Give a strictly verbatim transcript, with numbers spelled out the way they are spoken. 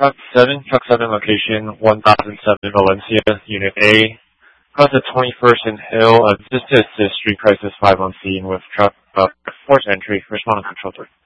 Truck seven, Truck seven location, one thousand seven Valencia, Unit A. Cross at twenty-first and Hill, uh, just to assist Street Crisis five on scene with truck, uh, force entry, respond on control three.